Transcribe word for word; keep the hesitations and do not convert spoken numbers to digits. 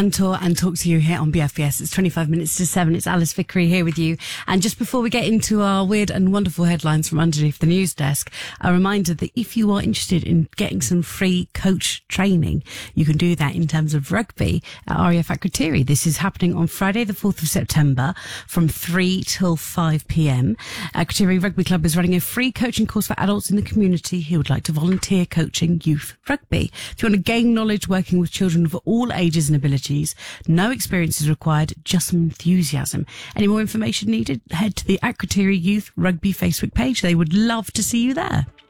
Mantor and talk to you here on B F B S. It's twenty-five minutes to seven. It's Alice Vickery here with you. And just before we get into our weird and wonderful headlines from underneath the news desk, a reminder that if you are interested in getting some free coach training, you can do that in terms of rugby at R A F Akrotiri. This is happening on Friday, the fourth of September from three till five p.m. Akrotiri Rugby Club is running a free coaching course for adults in the community who would like to volunteer coaching youth rugby. If you want to gain knowledge working with children of all ages and abilities, no experience is required, just some enthusiasm. Any more information needed? Head to the Akrotiri Youth Rugby Facebook page. They would love to see you there.